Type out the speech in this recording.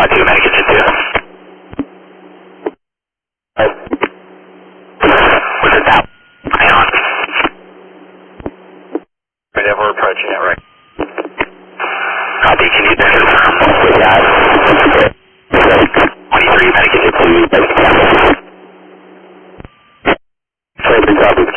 2, Medic Engine 2. Was it that? Ion. Right, we're approaching it, right. Copy, can you confirm with that? 23, Medic Engine 2, Sorry, copy.